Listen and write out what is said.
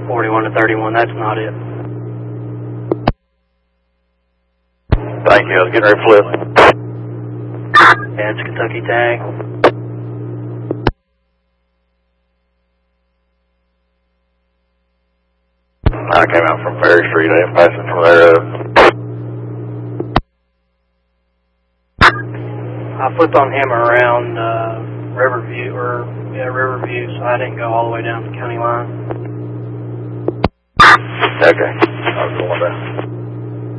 41 to 31, that's not it. Thank you, I was getting ready to flip. Yeah, it's Kentucky Tag. I came out from Ferry Street, I am passing from there. I flipped on him around Riverview, so I didn't go all the way down the county line. Okay, I was going down.